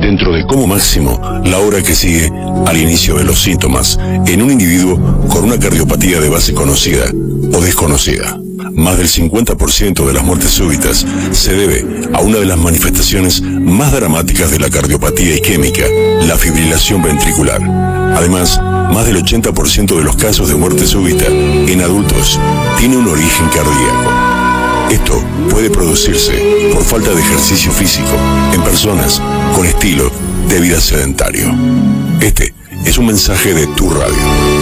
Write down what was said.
dentro de como máximo la hora que sigue al inicio de los síntomas en un individuo con una cardiopatía de base conocida o desconocida. Más del 50% de las muertes súbitas se debe a una de las manifestaciones más dramáticas de la cardiopatía isquémica, la fibrilación ventricular. Además, más del 80% de los casos de muerte súbita en adultos tiene un origen cardíaco. Esto puede producirse por falta de ejercicio físico en personas con estilo de vida sedentario. Este es un mensaje de Tu Radio.